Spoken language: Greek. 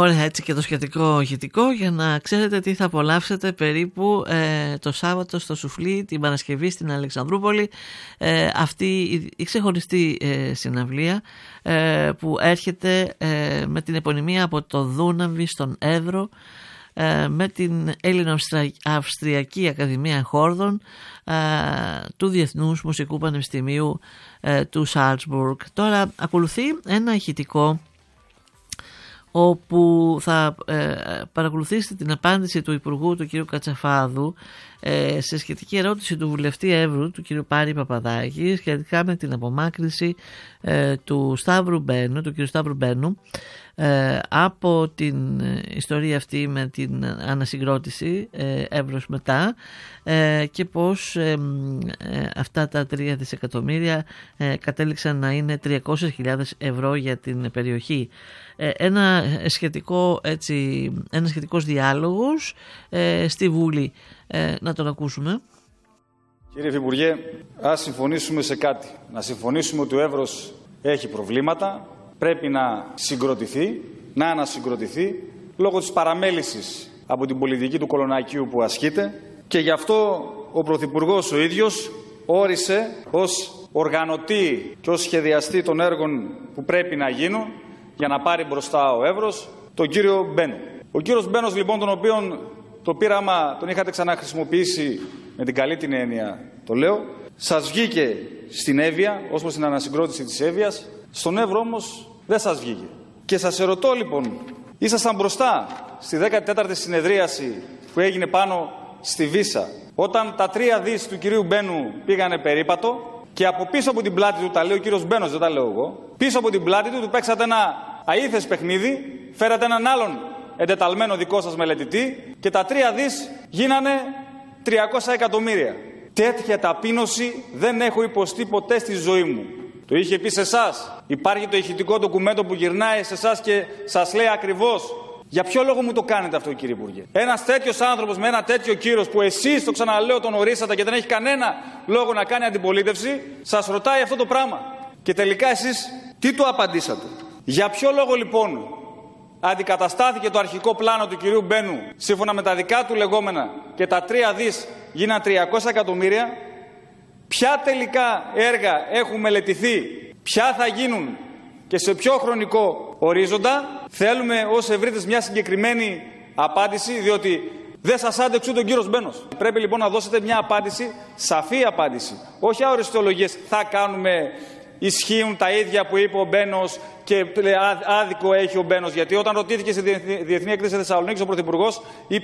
Ωραία, έτσι και το σχετικό ηχητικό για να ξέρετε τι θα απολαύσετε περίπου το Σάββατο στο Σουφλί, την Παρασκευή στην Αλεξανδρούπολη, αυτή η ξεχωριστή συναυλία που έρχεται με την επωνυμία από το Δούναβι στον Εύρο, με την Έλληνο-Αυστριακή Ακαδημία Χόρδων του Διεθνούς Μουσικού Πανεπιστημίου του Σάλτσμπουργκ. Τώρα ακολουθεί ένα ηχητικό όπου θα παρακολουθήσετε την απάντηση του Υπουργού του κ. Κατσαφάδου σε σχετική ερώτηση του βουλευτή Εύρου του κ. Πάρη Παπαδάκη σχετικά με την απομάκρυνση του κ. Σταύρου Μπένου από την ιστορία αυτή με την ανασυγκρότηση Εύρος μετά και πως αυτά τα 3 δισεκατομμύρια κατέληξαν να είναι 300.000 ευρώ για την περιοχή. Ένας σχετικός διάλογος στη Βουλή. Να τον ακούσουμε. Κύριε Υφυπουργέ, ας συμφωνήσουμε σε κάτι. Να συμφωνήσουμε ότι ο Εύρος έχει προβλήματα, πρέπει να συγκροτηθεί, να ανασυγκροτηθεί λόγω της παραμέλησης από την πολιτική του κολονακίου που ασκείται, και γι' αυτό ο Πρωθυπουργός ο ίδιος όρισε ως οργανωτή και ως σχεδιαστή των έργων που πρέπει να γίνουν για να πάρει μπροστά ο Εύρος τον κύριο Μπένο. Ο κύριος Μπένος, λοιπόν, τον οποίον το πείραμα τον είχατε ξαναχρησιμοποιήσει με την καλή την έννοια, το λέω, σας βγήκε στην Εύβοια ως προς την ανασυγκρότηση της Εύβοιας, στον Εύρο όμως δεν σας βγήκε. Και σας ερωτώ, λοιπόν, ήσασταν μπροστά στη 14η συνεδρίαση που έγινε πάνω στη Βύσσα, όταν τα 3 δις του κυρίου Μπένου πήγανε περίπατο και από πίσω από την πλάτη του, τα λέει ο κύριος Μπένος, δεν τα λέω εγώ, πίσω από την πλάτη του παίξατε ένα αήθες παιχνίδι, φέρατε έναν άλλον εντεταλμένο δικό σας μελετητή και τα 3 δις γίνανε 300 εκατομμύρια. Τέτοια ταπείνωση δεν έχω υποστεί ποτέ στη ζωή μου. Το είχε πει σε εσάς. Υπάρχει το ηχητικό ντοκουμέντο που γυρνάει σε εσάς και σας λέει ακριβώς για ποιο λόγο μου το κάνετε αυτό, κύριε Υπουργέ. Ένας τέτοιος άνθρωπος με ένα τέτοιο κύρος που εσείς, το ξαναλέω, τον ορίσατε και δεν έχει κανένα λόγο να κάνει αντιπολίτευση, σας ρωτάει αυτό το πράγμα. Και τελικά εσείς τι του απαντήσατε? Για ποιο λόγο, λοιπόν, αντικαταστάθηκε το αρχικό πλάνο του κυρίου Μπένου σύμφωνα με τα δικά του λεγόμενα και τα 3 δις γίναν 300 εκατομμύρια? Ποια τελικά έργα έχουν μελετηθεί, ποια θα γίνουν και σε ποιο χρονικό ορίζοντα? Θέλουμε ως ευρύτες μια συγκεκριμένη απάντηση, διότι δεν σας άντεξε τον κύριος Μπένος. Πρέπει, λοιπόν, να δώσετε μια απάντηση, σαφή απάντηση, όχι αοριστολογίες, θα κάνουμε, ισχύουν τα ίδια που είπε ο Μπένος και άδικο έχει ο Μπένος. Γιατί όταν ρωτήθηκε στη Διεθνή Έκθεση Θεσσαλονίκης ο Πρωθυπουργός, είπε